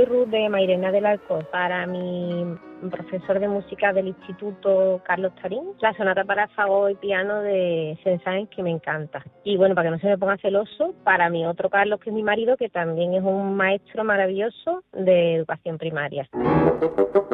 Ruth de Mairena del Alcor. Para mi profesor de música del Instituto Carlos Tarín, la sonata para fagot y piano de Saint-Saëns, que me encanta. Y bueno, para que no se me ponga celoso, para mi otro Carlos, que es mi marido, que también es un maestro maravilloso de educación primaria.